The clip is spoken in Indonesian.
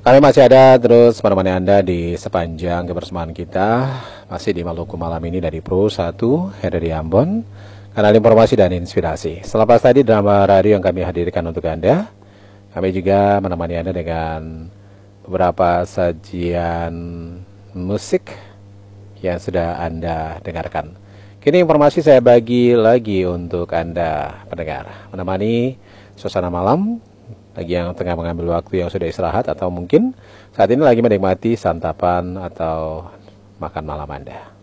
Kami masih ada terus menemani Anda di sepanjang kebersamaan kita, masih di Maluku malam ini dari Pro 1 dari Ambon, kanal informasi dan inspirasi. Selepas tadi drama radio yang kami hadirkan untuk Anda, kami juga menemani Anda dengan beberapa sajian musik yang sudah Anda dengarkan. Kini informasi saya bagi lagi untuk Anda pendengar, menemani suasana malam bagi yang tengah mengambil waktu yang sudah istirahat atau mungkin saat ini lagi menikmati santapan atau makan malam Anda.